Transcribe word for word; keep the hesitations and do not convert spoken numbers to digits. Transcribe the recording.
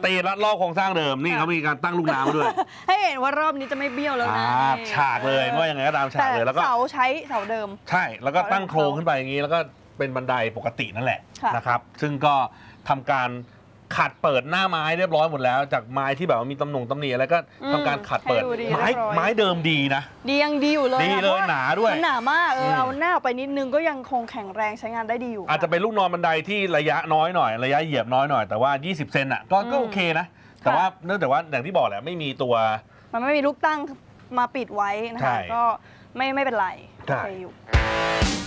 ตีรัดรอบโครงสร้างเดิมนี่เขามีการตั้งลูกน้ำมาด้วยให้เห็นว่ารอบนี้จะไม่เบี้ยวแล้วนะฉากเลยว่ายังไงก็ตามฉากเลยแล้วก็เสาใช้เสาเดิมใช่แล้วก็ตั้งโครงขึ้นไปอย่างนี้แล้วก็เป็นบันไดปกตินั่นแหละนะครับซึ่งก็ทำการขัดเปิดหน้าไม้เรียบร้อยหมดแล้วจากไม้ที่แบบว่ามีตำหน่งตำหนิอะไรก็ทำการขัดเปิดไม้ไม้เดิมดีนะดียังดีอยู่เลยดีเลยหนาด้วยมันหนามากเออเอาหน้าออกไปนิดนึงก็ยังคงแข็งแรงใช้งานได้ดีอยู่อาจจะเป็นลูกนอนบันไดที่ระยะน้อยหน่อยระยะเหยียบน้อยหน่อยแต่ว่ายี่สิบเซนอ่ะก็ก็โอเคนะแต่ว่าเนื่องจากว่าอย่างที่บอกแหละไม่มีตัวมันไม่มีลูกตั้งมาปิดไว้นะคะก็ไม่ไม่เป็นไรโอเคอยู่